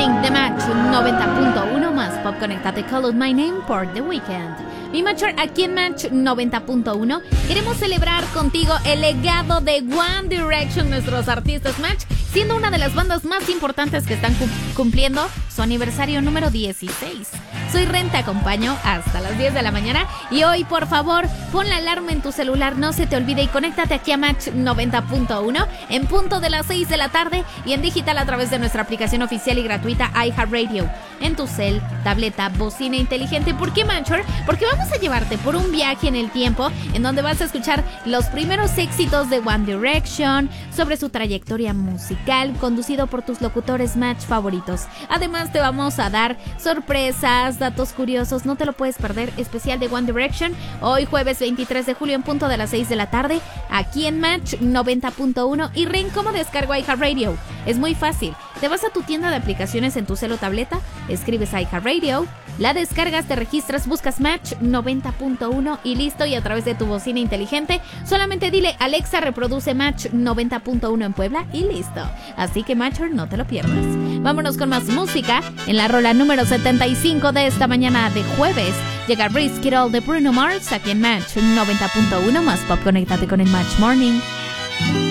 Morning de Match 90.1 más Pop. Conéctate, Call Out My Name por The Weeknd. Mi Matcher, aquí en Match 90.1 queremos celebrar contigo el legado de One Direction, nuestros artistas Match, siendo una de las bandas más importantes que están cumpliendo su aniversario número 16. Soy Ren, te acompaño hasta las 10 de la mañana y hoy, por favor, pon la alarma en tu celular, no se te olvide, y conéctate aquí a Match 90.1 en punto de las 6 de la tarde y en digital a través de nuestra aplicación oficial y gratuita iHeartRadio, en tu cel, tableta, bocina inteligente. ¿Por qué, Matcher? Porque vamos a llevarte por un viaje en el tiempo en donde vas a escuchar los primeros éxitos de One Direction, sobre su trayectoria musical, conducido por tus locutores Match favoritos. Además, te vamos a dar sorpresas, datos curiosos, no te lo puedes perder, especial de One Direction, hoy jueves 23 de julio en punto de las 6 de la tarde, aquí en Match 90.1. Y Ren, ¿cómo descargo iHeartRadio? Es muy fácil, te vas a tu tienda de aplicaciones en tu celo o tableta, escribes iHeartRadio, la descargas, te registras, buscas Match 90.1 y listo. Y a través de tu bocina inteligente, solamente dile: Alexa, reproduce Match 90.1 en Puebla y listo. Así que, Matcher, no te lo pierdas. Vámonos con más música. En la rola número 75 de esta mañana de jueves llega Risk It All de Bruno Mars aquí en Match 90.1 más Pop. Conéctate con el Match Morning.